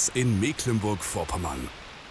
uns in Mecklenburg-Vorpommern.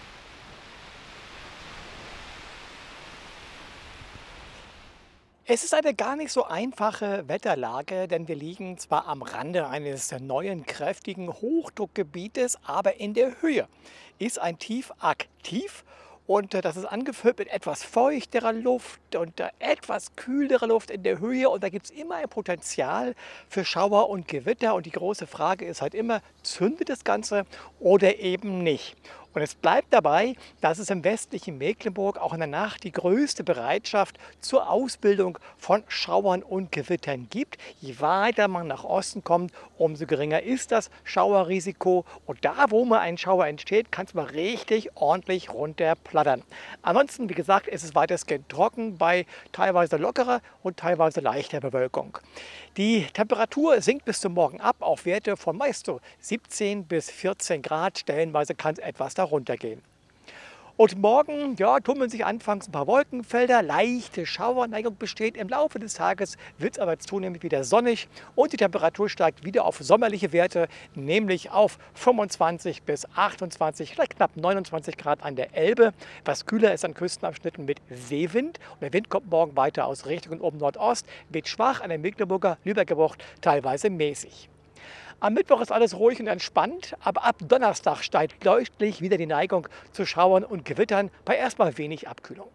Es ist eine gar nicht so einfache Wetterlage, denn wir liegen zwar am Rande eines neuen kräftigen Hochdruckgebietes, aber in der Höhe ist ein Tief aktiv und das ist angefüllt mit etwas feuchterer Luft und etwas kühlerer Luft in der Höhe und da gibt es immer ein Potenzial für Schauer und Gewitter und die große Frage ist halt immer, zündet das Ganze oder eben nicht? Und es bleibt dabei, dass es im westlichen Mecklenburg auch in der Nacht die größte Bereitschaft zur Ausbildung von Schauern und Gewittern gibt. Je weiter man nach Osten kommt, umso geringer ist das Schauerrisiko. Und da, wo mal ein Schauer entsteht, kann es mal richtig ordentlich runterplattern. Ansonsten, wie gesagt, ist es weitestgehend trocken bei teilweise lockerer und teilweise leichter Bewölkung. Die Temperatur sinkt bis zum Morgen ab auf Werte von meist so 17 bis 14 Grad. Stellenweise kann es etwas darunter gehen. Und morgen tummeln sich anfangs ein paar Wolkenfelder, leichte Schauerneigung besteht. Im Laufe des Tages wird es aber zunehmend wieder sonnig und die Temperatur steigt wieder auf sommerliche Werte, nämlich auf 25 bis 28, vielleicht knapp 29 Grad an der Elbe. Was kühler ist an Küstenabschnitten mit Seewind. Und der Wind kommt morgen weiter aus Richtung oben Nordost, weht schwach an der Mecklenburger Lübecker Bucht, teilweise mäßig. Am Mittwoch ist alles ruhig und entspannt, aber ab Donnerstag steigt deutlich wieder die Neigung zu Schauern und Gewittern bei erstmal wenig Abkühlung.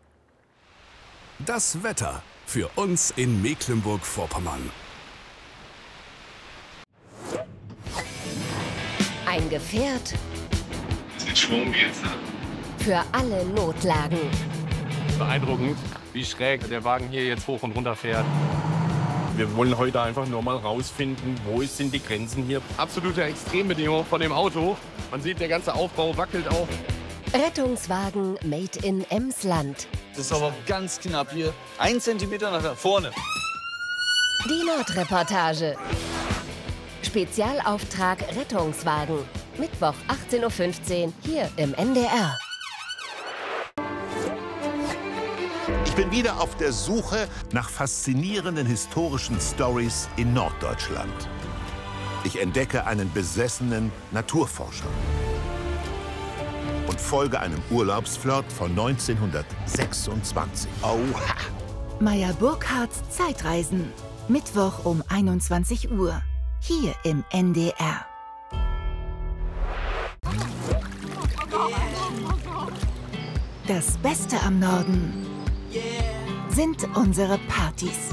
Das Wetter für uns in Mecklenburg-Vorpommern. Ein Gefährt Mit Schwung geht's dann. für alle Notlagen. Beeindruckend, wie schräg der Wagen hier jetzt hoch und runter fährt. Wir wollen heute einfach nur mal rausfinden, wo sind die Grenzen hier. Absolute Extrembedingungen von dem Auto. Man sieht, der ganze Aufbau wackelt auch. Rettungswagen made in Emsland. Das ist aber ganz knapp hier. 1 Zentimeter nach vorne. Die Nordreportage. Spezialauftrag Rettungswagen. Mittwoch 18:15 Uhr hier im NDR. Ich bin wieder auf der Suche nach faszinierenden historischen Stories in Norddeutschland. Ich entdecke einen besessenen Naturforscher und folge einem Urlaubsflirt von 1926. Oha! Meyer Burkhardts Zeitreisen. Mittwoch um 21 Uhr. Hier im NDR. Das Beste am Norden sind unsere Partys.